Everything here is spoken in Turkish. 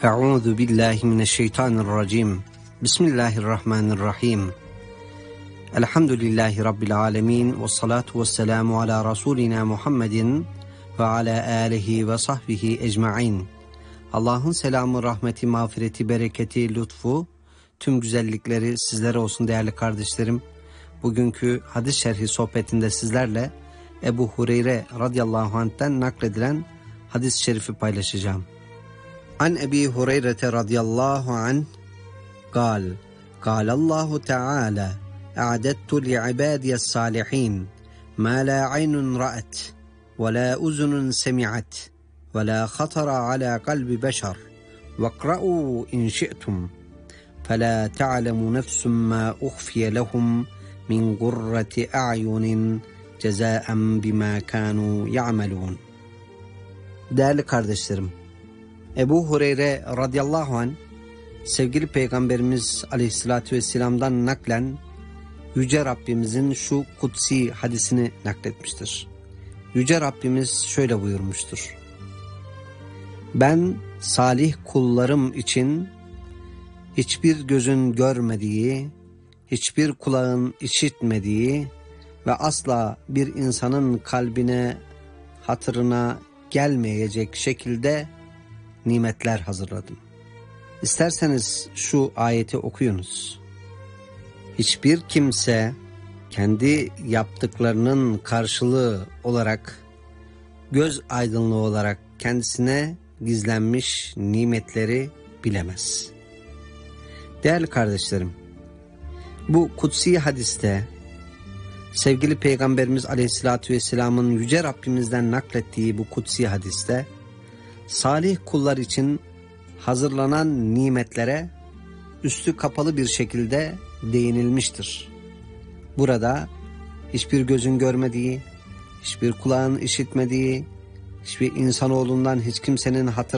Euzu billahi mineşşeytanirracim. Bismillahirrahmanirrahim. Elhamdülillahi Rabbil alemin. Ve salatu ve selamu ala Resulina Muhammedin ve ala alihi ve sahbihi ecmain. Allah'ın selamı, rahmeti, mağfireti, bereketi, lütfu, tüm güzellikleri sizlere olsun değerli kardeşlerim. Bugünkü hadis şerhi sohbetinde sizlerle Ebu Hureyre radıyallahu anh'ten nakledilen hadis-i şerifi paylaşacağım. An Ebi Hureyre radıyallahu anh قال قال الله تعالى أعددت لعبادي الصالحين ما لا عين رأت ولا أذن سمعت ولا خطر على قلب بشر واقرأوا إن شئتم فلا تعلم نفس ما أخفي لهم من قرة أعين جزاء بما كانوا يعملون. Değerli kardeşlerim, Ebu Hureyre radıyallahu anh sevgili Peygamberimiz aleyhissalatü vesselam'dan naklen Yüce Rabbimizin şu kutsi hadisini nakletmiştir. Yüce Rabbimiz şöyle buyurmuştur: Ben salih kullarım için hiçbir gözün görmediği, hiçbir kulağın işitmediği ve asla bir insanın kalbine, hatırına gelmeyecek şekilde nimetler hazırladım. İsterseniz şu ayeti okuyunuz. Hiçbir kimse kendi yaptıklarının karşılığı olarak, göz aydınlığı olarak kendisine gizlenmiş nimetleri bilemez. Değerli kardeşlerim, bu kutsi hadiste sevgili Peygamberimiz Aleyhisselatü Vesselam'ın Yüce Rabbimizden naklettiği bu kutsi hadiste salih kullar için hazırlanan nimetlere üstü kapalı bir şekilde değinilmiştir. Burada hiçbir gözün görmediği, hiçbir kulağın işitmediği, hiçbir insanoğlundan hiç kimsenin hatırına